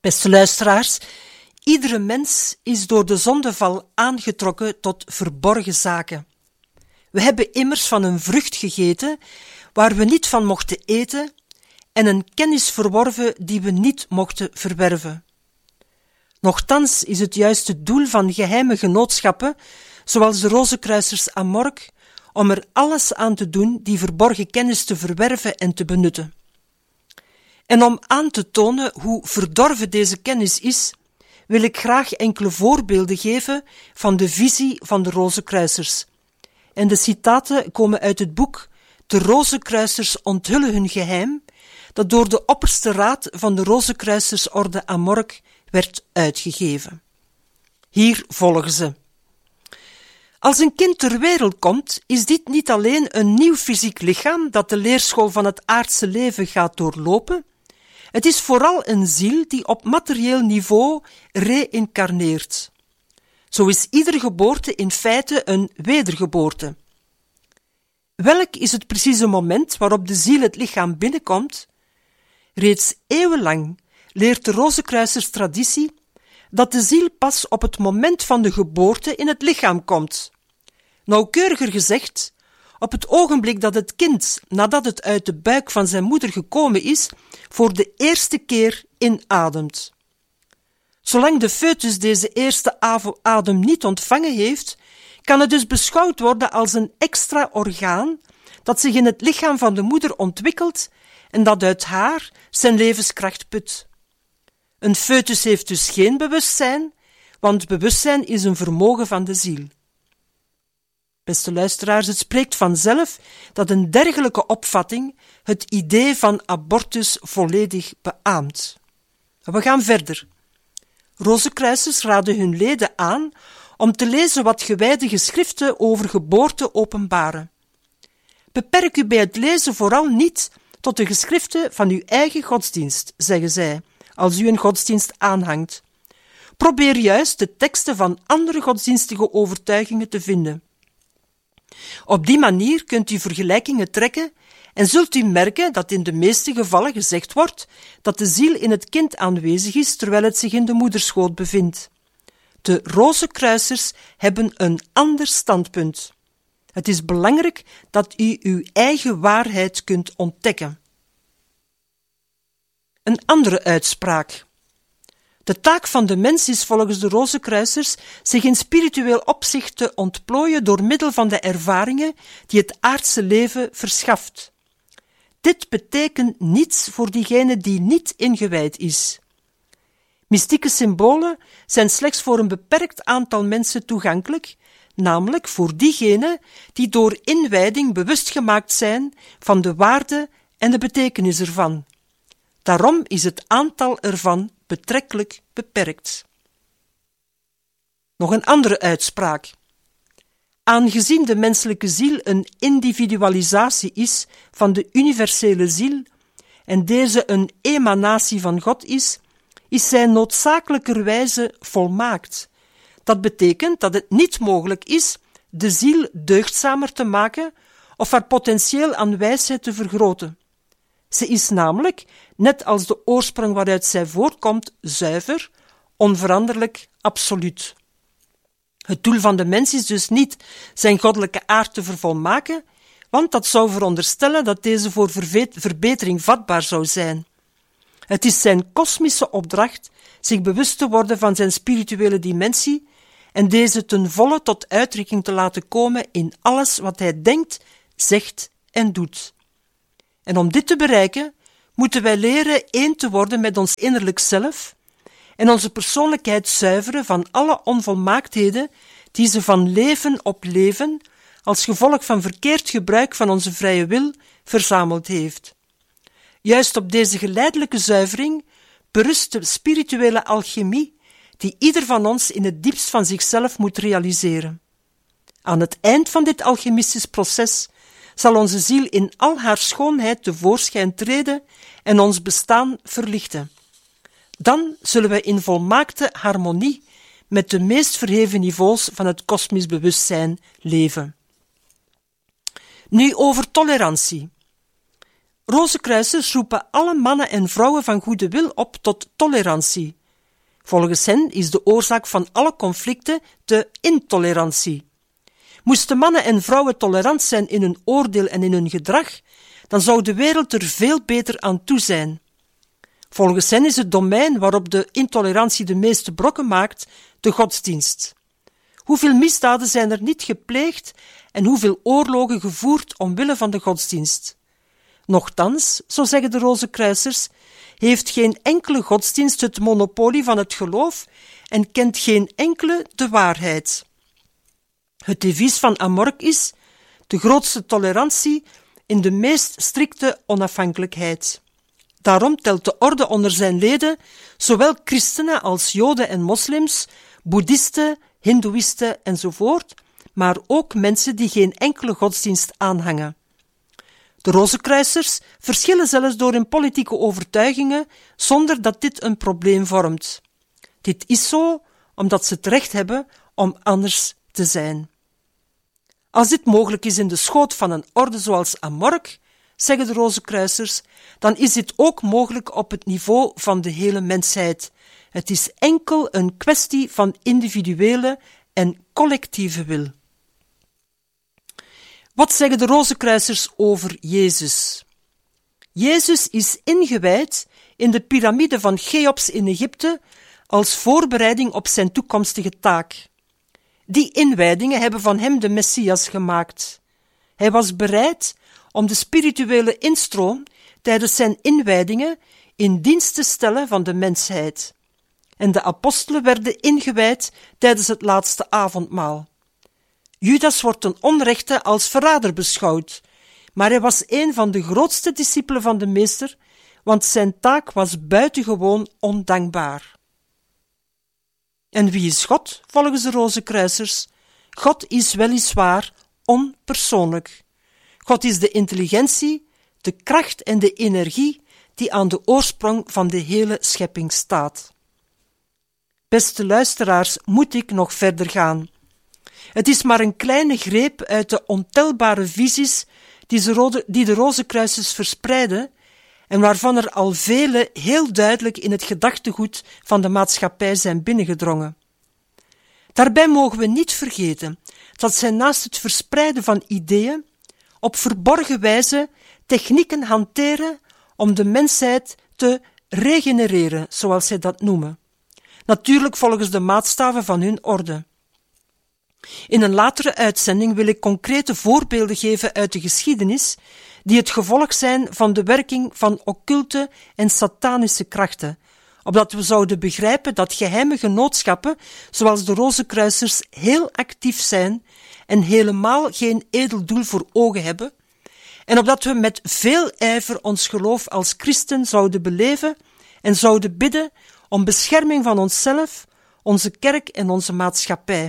Beste luisteraars, iedere mens is door de zondeval aangetrokken tot verborgen zaken. We hebben immers van een vrucht gegeten waar we niet van mochten eten en een kennis verworven die we niet mochten verwerven. Nochtans is het juist het doel van geheime genootschappen, zoals de Rozenkruisers Amork, om er alles aan te doen die verborgen kennis te verwerven en te benutten. En om aan te tonen hoe verdorven deze kennis is, wil ik graag enkele voorbeelden geven van de visie van de Rozenkruisers. En de citaten komen uit het boek De Rozenkruisers onthullen hun geheim, dat door de opperste raad van de Rozenkruisersorde Amork werd uitgegeven. Hier volgen ze. Als een kind ter wereld komt, is dit niet alleen een nieuw fysiek lichaam dat de leerschool van het aardse leven gaat doorlopen, het is vooral een ziel die op materieel niveau reïncarneert. Zo is iedere geboorte in feite een wedergeboorte. Welk is het precieze moment waarop de ziel het lichaam binnenkomt? Reeds eeuwenlang leert de Rozenkruisers traditie dat de ziel pas op het moment van de geboorte in het lichaam komt. Nauwkeuriger gezegd, op het ogenblik dat het kind, nadat het uit de buik van zijn moeder gekomen is, voor de eerste keer inademt. Zolang de foetus deze eerste adem niet ontvangen heeft, kan het dus beschouwd worden als een extra orgaan dat zich in het lichaam van de moeder ontwikkelt en dat uit haar zijn levenskracht put. Een foetus heeft dus geen bewustzijn, want bewustzijn is een vermogen van de ziel. Beste luisteraars, het spreekt vanzelf dat een dergelijke opvatting het idee van abortus volledig beaamt. We gaan verder. Rozenkruisers raden hun leden aan om te lezen wat gewijde geschriften over geboorte openbaren. Beperk u bij het lezen vooral niet tot de geschriften van uw eigen godsdienst, zeggen zij, als u een godsdienst aanhangt. Probeer juist de teksten van andere godsdienstige overtuigingen te vinden. Op die manier kunt u vergelijkingen trekken en zult u merken dat in de meeste gevallen gezegd wordt dat de ziel in het kind aanwezig is terwijl het zich in de moederschoot bevindt. De Rozenkruisers hebben een ander standpunt. Het is belangrijk dat u uw eigen waarheid kunt ontdekken. Een andere uitspraak. De taak van de mens is volgens de Rozenkruisers zich in spiritueel opzicht te ontplooien door middel van de ervaringen die het aardse leven verschaft. Dit betekent niets voor diegene die niet ingewijd is. Mystieke symbolen zijn slechts voor een beperkt aantal mensen toegankelijk, namelijk voor diegenen die door inwijding bewust gemaakt zijn van de waarde en de betekenis ervan. Daarom is het aantal ervan betrekkelijk beperkt. Nog een andere uitspraak. Aangezien de menselijke ziel een individualisatie is van de universele ziel en deze een emanatie van God is zij noodzakelijkerwijze volmaakt. Dat betekent dat het niet mogelijk is de ziel deugdzamer te maken of haar potentieel aan wijsheid te vergroten. Ze is namelijk, net als de oorsprong waaruit zij voortkomt, zuiver, onveranderlijk, absoluut. Het doel van de mens is dus niet zijn goddelijke aard te vervolmaken, want dat zou veronderstellen dat deze voor verbetering vatbaar zou zijn. Het is zijn kosmische opdracht zich bewust te worden van zijn spirituele dimensie en deze ten volle tot uitdrukking te laten komen in alles wat hij denkt, zegt en doet. En om dit te bereiken, moeten wij leren één te worden met ons innerlijk zelf en onze persoonlijkheid zuiveren van alle onvolmaaktheden die ze van leven op leven, als gevolg van verkeerd gebruik van onze vrije wil, verzameld heeft. Juist op deze geleidelijke zuivering berust de spirituele alchemie die ieder van ons in het diepst van zichzelf moet realiseren. Aan het eind van dit alchemistisch proces zal onze ziel in al haar schoonheid tevoorschijn treden en ons bestaan verlichten. Dan zullen we in volmaakte harmonie met de meest verheven niveaus van het kosmisch bewustzijn leven. Nu over tolerantie. Rozenkruisers roepen alle mannen en vrouwen van goede wil op tot tolerantie. Volgens hen is de oorzaak van alle conflicten de intolerantie. Moesten mannen en vrouwen tolerant zijn in hun oordeel en in hun gedrag, dan zou de wereld er veel beter aan toe zijn. Volgens hen is het domein waarop de intolerantie de meeste brokken maakt, de godsdienst. Hoeveel misdaden zijn er niet gepleegd en hoeveel oorlogen gevoerd omwille van de godsdienst? Nochtans, zo zeggen de Rozenkruisers, heeft geen enkele godsdienst het monopolie van het geloof en kent geen enkele de waarheid. Het devies van Amorc is de grootste tolerantie in de meest strikte onafhankelijkheid. Daarom telt de orde onder zijn leden zowel christenen als joden en moslims, boeddhisten, hindoeïsten enzovoort, maar ook mensen die geen enkele godsdienst aanhangen. De Rozenkruisers verschillen zelfs door hun politieke overtuigingen zonder dat dit een probleem vormt. Dit is zo omdat ze het recht hebben om anders te zijn. Als dit mogelijk is in de schoot van een orde zoals Amorc, zeggen de Rozenkruisers, dan is dit ook mogelijk op het niveau van de hele mensheid. Het is enkel een kwestie van individuele en collectieve wil. Wat zeggen de Rozenkruisers over Jezus? Jezus is ingewijd in de piramide van Cheops in Egypte als voorbereiding op zijn toekomstige taak. Die inwijdingen hebben van hem de Messias gemaakt. Hij was bereid om de spirituele instroom tijdens zijn inwijdingen in dienst te stellen van de mensheid. En de apostelen werden ingewijd tijdens het laatste avondmaal. Judas wordt ten onrechte als verrader beschouwd, maar hij was een van de grootste discipelen van de meester, want zijn taak was buitengewoon ondankbaar. En wie is God, volgens de Rozenkruisers? God is weliswaar onpersoonlijk. God is de intelligentie, de kracht en de energie die aan de oorsprong van de hele schepping staat. Beste luisteraars, moet ik nog verder gaan. Het is maar een kleine greep uit de ontelbare visies die de Rozenkruisers verspreiden en waarvan er al vele heel duidelijk in het gedachtegoed van de maatschappij zijn binnengedrongen. Daarbij mogen we niet vergeten dat zij naast het verspreiden van ideeën op verborgen wijze technieken hanteren om de mensheid te regenereren, zoals zij dat noemen. Natuurlijk volgens de maatstaven van hun orde. In een latere uitzending wil ik concrete voorbeelden geven uit de geschiedenis die het gevolg zijn van de werking van occulte en satanische krachten, opdat we zouden begrijpen dat geheime genootschappen zoals de Rozenkruisers heel actief zijn en helemaal geen edel doel voor ogen hebben, en opdat we met veel ijver ons geloof als christen zouden beleven en zouden bidden om bescherming van onszelf, onze kerk en onze maatschappij.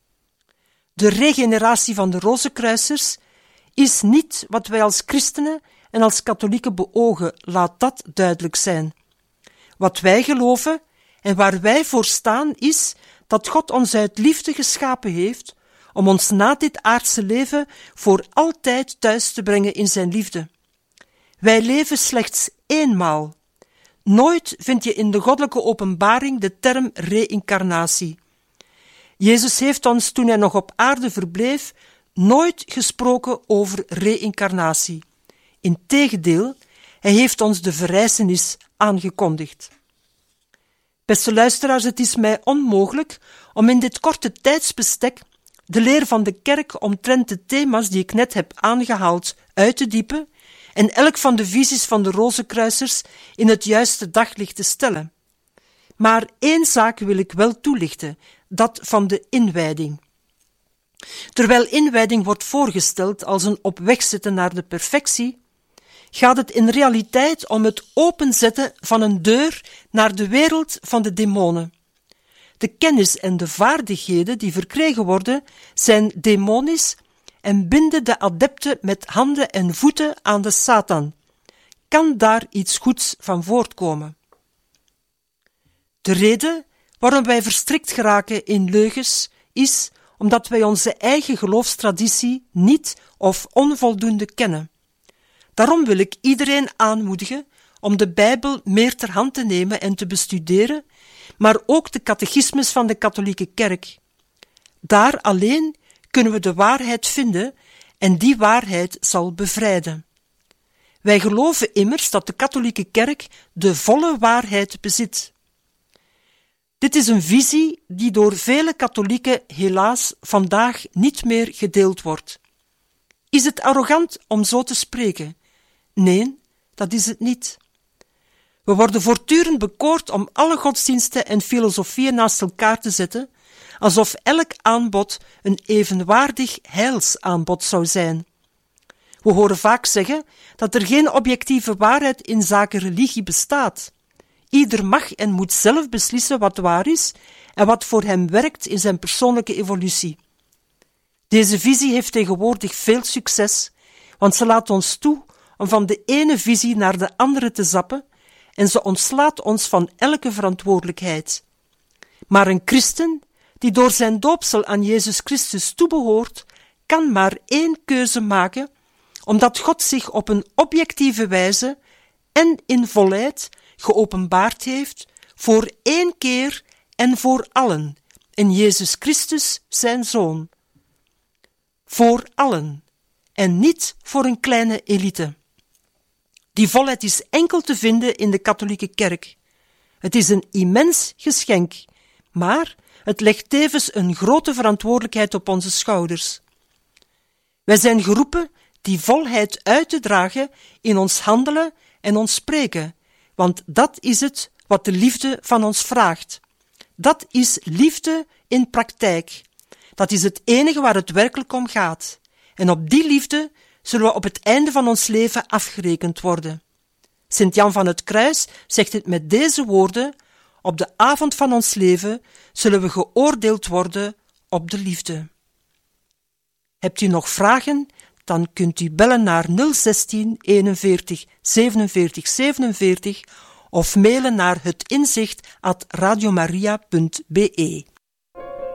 De regeneratie van de Rozenkruisers is niet wat wij als christenen en als katholieken beogen, laat dat duidelijk zijn. Wat wij geloven en waar wij voor staan is dat God ons uit liefde geschapen heeft om ons na dit aardse leven voor altijd thuis te brengen in zijn liefde. Wij leven slechts eenmaal. Nooit vind je in de goddelijke openbaring de term reïncarnatie. Jezus heeft ons, toen hij nog op aarde verbleef, nooit gesproken over reïncarnatie. Integendeel, hij heeft ons de verrijzenis aangekondigd. Beste luisteraars, het is mij onmogelijk om in dit korte tijdsbestek de leer van de kerk omtrent de thema's die ik net heb aangehaald uit te diepen en elk van de visies van de Rozenkruisers in het juiste daglicht te stellen. Maar één zaak wil ik wel toelichten, dat van de inwijding. Terwijl inwijding wordt voorgesteld als een op weg zetten naar de perfectie, gaat het in realiteit om het openzetten van een deur naar de wereld van de demonen. De kennis en de vaardigheden die verkregen worden, zijn demonisch en binden de adepten met handen en voeten aan de Satan. Kan daar iets goeds van voortkomen? De reden waarom wij verstrikt geraken in leugens is omdat wij onze eigen geloofstraditie niet of onvoldoende kennen. Daarom wil ik iedereen aanmoedigen om de Bijbel meer ter hand te nemen en te bestuderen, maar ook de catechismus van de katholieke kerk. Daar alleen kunnen we de waarheid vinden en die waarheid zal bevrijden. Wij geloven immers dat de katholieke kerk de volle waarheid bezit. Dit is een visie die door vele katholieken helaas vandaag niet meer gedeeld wordt. Is het arrogant om zo te spreken? Nee, dat is het niet. We worden voortdurend bekoord om alle godsdiensten en filosofieën naast elkaar te zetten, alsof elk aanbod een evenwaardig heilsaanbod zou zijn. We horen vaak zeggen dat er geen objectieve waarheid in zaken religie bestaat. Ieder mag en moet zelf beslissen wat waar is en wat voor hem werkt in zijn persoonlijke evolutie. Deze visie heeft tegenwoordig veel succes, want ze laat ons toe om van de ene visie naar de andere te zappen en ze ontslaat ons van elke verantwoordelijkheid. Maar een christen die door zijn doopsel aan Jezus Christus toebehoort, kan maar één keuze maken, omdat God zich op een objectieve wijze en in volheid geopenbaard heeft voor één keer en voor allen, in Jezus Christus zijn Zoon. Voor allen, en niet voor een kleine elite. Die volheid is enkel te vinden in de katholieke kerk. Het is een immens geschenk, maar het legt tevens een grote verantwoordelijkheid op onze schouders. Wij zijn geroepen die volheid uit te dragen in ons handelen en ons spreken, want dat is het wat de liefde van ons vraagt. Dat is liefde in praktijk. Dat is het enige waar het werkelijk om gaat. En op die liefde zullen we op het einde van ons leven afgerekend worden. Sint Jan van het Kruis zegt het met deze woorden: op de avond van ons leven zullen we geoordeeld worden op de liefde. Hebt u nog vragen? Dan kunt u bellen naar 016 41 47 47 of mailen naar hetinzicht@radiomaria.be.